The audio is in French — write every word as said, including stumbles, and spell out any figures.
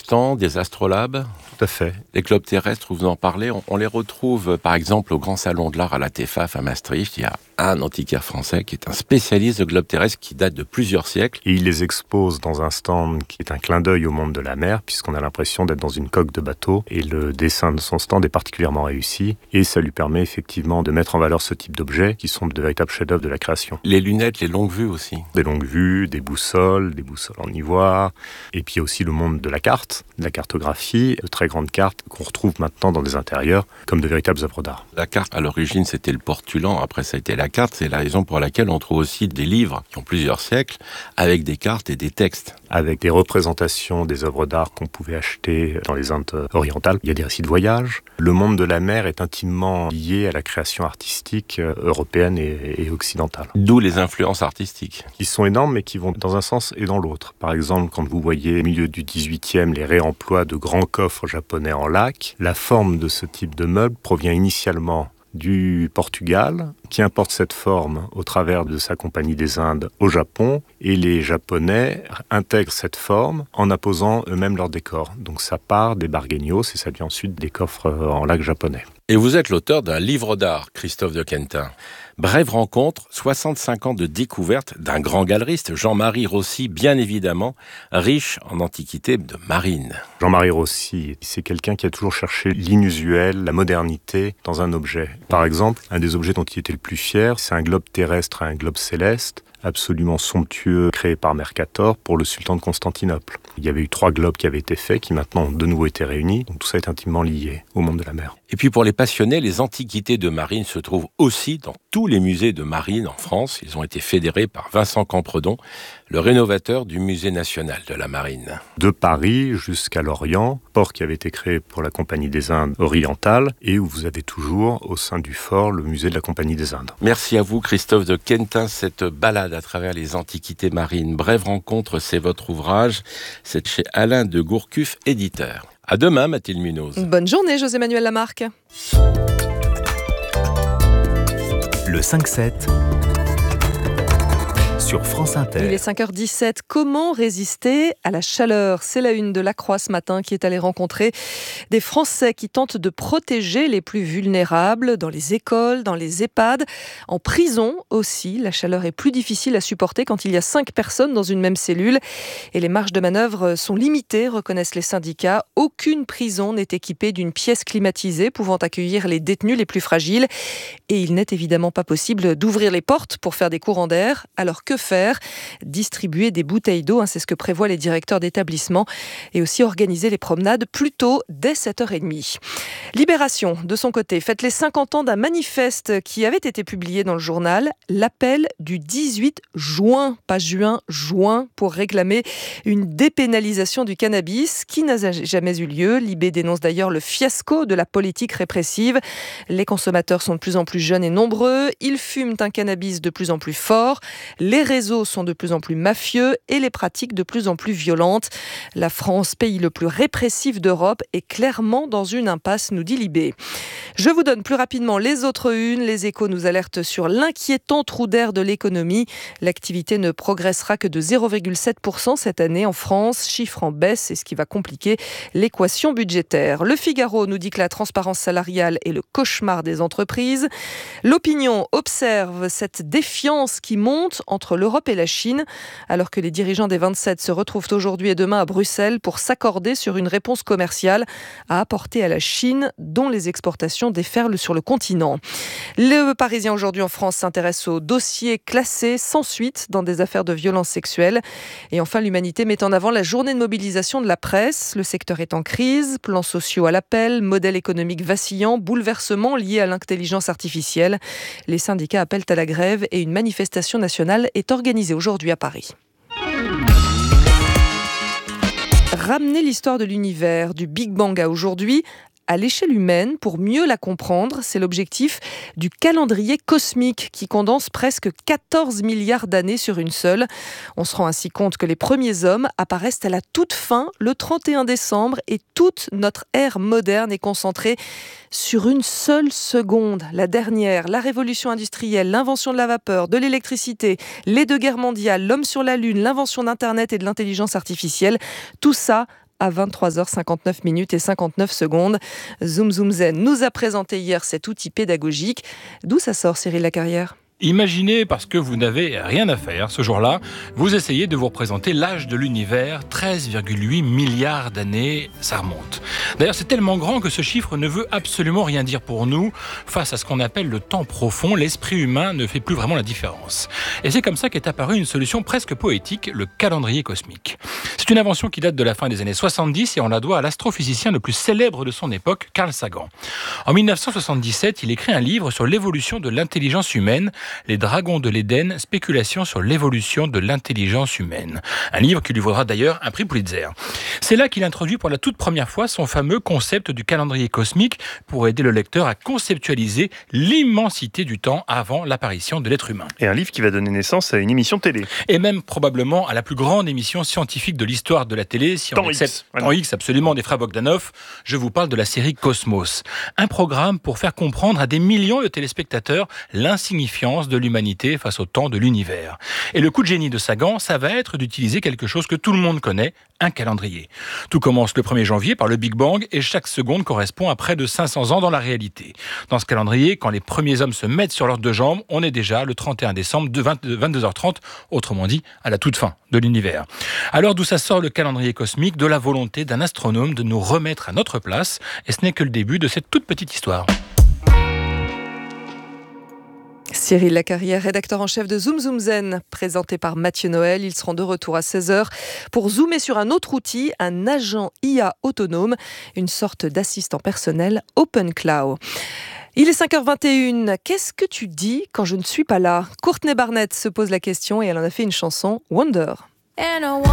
stands, des astrolabes. Tout à fait. Les globes terrestres, vous en parlez, on, on les retrouve par exemple au Grand Salon de l'Art à la Tefaf à Maastricht. Il y a un antiquaire français qui est un spécialiste de globes terrestres qui date de plusieurs siècles. Et il les expose dans un stand qui est un clin d'œil au monde de la mer, puisqu'on a l'impression d'être dans une coque de bateau. Et le dessin de son stand est particulièrement réussi. Et ça lui permet effectivement de mettre en valeur ce type d'objets qui sont de véritables chefs-d'œuvre de la création. Les lunettes, les longues vues aussi. Des longues vues, des boussoles, des boussoles en ivoire. Et puis aussi le monde de la carte, de la cartographie, de très grandes cartes qu'on retrouve maintenant dans des intérieurs comme de véritables œuvres d'art. La carte, à l'origine, c'était le portulan. Après, ça a été la carte. C'est la raison pour laquelle on trouve aussi des livres qui ont plusieurs siècles avec des cartes et des textes. Avec des représentations des œuvres d'art qu'on pouvait acheter dans les Indes orientales. Il y a des récits de voyage. Le monde de la mer est intimement lié à la création artistique européenne et, et occidentale. D'où les influences artistiques. Qui sont énormes mais qui vont dans un sens et dans l'autre. Par exemple, quand vous voyez au milieu du dix-huitième les réemplois de grands coffres japonais en laque, la forme de ce type de meuble provient initialement du Portugal, qui importe cette forme au travers de sa compagnie des Indes au Japon, et les Japonais intègrent cette forme en apposant eux-mêmes leur décor. Donc ça part des bargueignos et ça devient ensuite des coffres en laque japonais. Et vous êtes l'auteur d'un livre d'art, Christophe de Quentin. Brève rencontre, soixante-cinq ans de découverte d'un grand galeriste, Jean-Marie Rossi, bien évidemment, riche en antiquités de marine. Jean-Marie Rossi, c'est quelqu'un qui a toujours cherché l'inusuel, la modernité dans un objet. Par exemple, un des objets dont il était le plus fier, c'est un globe terrestre et un globe céleste, absolument somptueux, créé par Mercator pour le sultan de Constantinople. Il y avait eu trois globes qui avaient été faits, qui maintenant ont de nouveau été réunis. Donc tout ça est intimement lié au monde de la mer. Et puis pour les passionnés, les antiquités de marine se trouvent aussi dans tous les musées de marine en France. Ils ont été fédérés par Vincent Campredon, le rénovateur du Musée national de la marine. De Paris jusqu'à Lorient, port qui avait été créé pour la Compagnie des Indes orientales et où vous avez toujours au sein du fort le musée de la Compagnie des Indes. Merci à vous Christophe de Quentin, cette balade à travers les antiquités marines. Brève rencontre, c'est votre ouvrage. C'est chez Alain de Gourcuff, éditeur. À demain, Mathilde Munoz. Bonne journée, José-Manuel Lamarque. Le cinq sept sur France Inter. Il est cinq heures dix-sept. Comment résister à la chaleur ? C'est la une de La Croix ce matin qui est allée rencontrer des Français qui tentent de protéger les plus vulnérables dans les écoles, dans les EHPAD, en prison aussi. La chaleur est plus difficile à supporter quand il y a cinq personnes dans une même cellule et les marges de manœuvre sont limitées, reconnaissent les syndicats. Aucune prison n'est équipée d'une pièce climatisée pouvant accueillir les détenus les plus fragiles et il n'est évidemment pas possible d'ouvrir les portes pour faire des courants d'air. Alors que faire ? Distribuer des bouteilles d'eau, hein, c'est ce que prévoient les directeurs d'établissement, et aussi organiser les promenades plus tôt, dès sept heures trente. Libération, de son côté, fête les cinquante ans d'un manifeste qui avait été publié dans le journal, l'appel du dix-huit juin, pas juin, juin, pour réclamer une dépénalisation du cannabis qui n'a jamais eu lieu. Libé dénonce d'ailleurs le fiasco de la politique répressive. Les consommateurs sont de plus en plus jeunes et nombreux, ils fument un cannabis de plus en plus fort, les réseaux sont de plus en plus mafieux et les pratiques de plus en plus violentes. La France, pays le plus répressif d'Europe, est clairement dans une impasse, nous dit Libé. Je vous donne plus rapidement les autres unes. Les Échos nous alertent sur l'inquiétant trou d'air de l'économie. L'activité ne progressera que de zéro virgule sept pour cent cette année en France, chiffre en baisse, c'est ce qui va compliquer l'équation budgétaire. Le Figaro nous dit que la transparence salariale est le cauchemar des entreprises. L'Opinion observe cette défiance qui monte entre l'Europe et la Chine, alors que les dirigeants des vingt-sept se retrouvent aujourd'hui et demain à Bruxelles pour s'accorder sur une réponse commerciale à apporter à la Chine, dont les exportations déferlent sur le continent. Le Parisien aujourd'hui en France s'intéresse aux dossiers classés sans suite dans des affaires de violences sexuelles. Et enfin, l'Humanité met en avant la journée de mobilisation de la presse. Le secteur est en crise, plans sociaux à l'appel, modèle économique vacillant, bouleversements liés à l'intelligence artificielle. Les syndicats appellent à la grève et une manifestation nationale est organisée aujourd'hui à Paris. Ramener l'histoire de l'univers, du Big Bang à aujourd'hui, à l'échelle humaine pour mieux la comprendre. C'est l'objectif du calendrier cosmique qui condense presque quatorze milliards d'années sur une seule. On se rend ainsi compte que les premiers hommes apparaissent à la toute fin, le trente et un décembre, et toute notre ère moderne est concentrée sur une seule seconde. La dernière, la révolution industrielle, l'invention de la vapeur, de l'électricité, les deux guerres mondiales, l'homme sur la Lune, l'invention d'Internet et de l'intelligence artificielle, tout ça à vingt-trois heures cinquante-neuf minutes et cinquante-neuf secondes. Zoom Zoom Zen nous a présenté hier cet outil pédagogique. D'où ça sort, Cyril Lacarrière ? Imaginez, parce que vous n'avez rien à faire ce jour-là, vous essayez de vous représenter l'âge de l'univers, treize virgule huit milliards d'années, ça remonte. D'ailleurs, c'est tellement grand que ce chiffre ne veut absolument rien dire pour nous. Face à ce qu'on appelle le temps profond, l'esprit humain ne fait plus vraiment la différence. Et c'est comme ça qu'est apparue une solution presque poétique, le calendrier cosmique. C'est une invention qui date de la fin des années soixante-dix et on la doit à l'astrophysicien le plus célèbre de son époque, Carl Sagan. En dix-neuf cent soixante-dix-sept, il écrit un livre sur l'évolution de l'intelligence humaine, Les Dragons de l'Éden, spéculation sur l'évolution de l'intelligence humaine. Un livre qui lui vaudra d'ailleurs un prix Pulitzer. C'est là qu'il introduit pour la toute première fois son fameux concept du calendrier cosmique pour aider le lecteur à conceptualiser l'immensité du temps avant l'apparition de l'être humain. Et un livre qui va donner naissance à une émission télé. Et même probablement à la plus grande émission scientifique de l'histoire de la télé, si on Temps accepte X. Voilà. Temps X, absolument, des frères Bogdanov. Je vous parle de la série Cosmos. Un programme pour faire comprendre à des millions de téléspectateurs l'insignifiance de l'humanité face au temps de l'univers. Et le coup de génie de Sagan, ça va être d'utiliser quelque chose que tout le monde connaît, un calendrier. Tout commence le premier janvier par le Big Bang et chaque seconde correspond à près de cinq cents ans dans la réalité. Dans ce calendrier, quand les premiers hommes se mettent sur leurs deux jambes, on est déjà le trente et un décembre de vingt-deux heures trente, autrement dit à la toute fin de l'univers. Alors d'où ça sort le calendrier cosmique? De la volonté d'un astronome de nous remettre à notre place, et ce n'est que le début de cette toute petite histoire. Cyril Lacarrière, rédacteur en chef de Zoom Zoom Zen, présenté par Mathieu Noël. Ils seront de retour à seize heures pour zoomer sur un autre outil, un agent I A autonome, une sorte d'assistant personnel OpenCloud. Il est cinq heures vingt et une. Qu'est-ce que tu dis quand je ne suis pas là? Courtney Barnett se pose la question et elle en a fait une chanson, Wonder.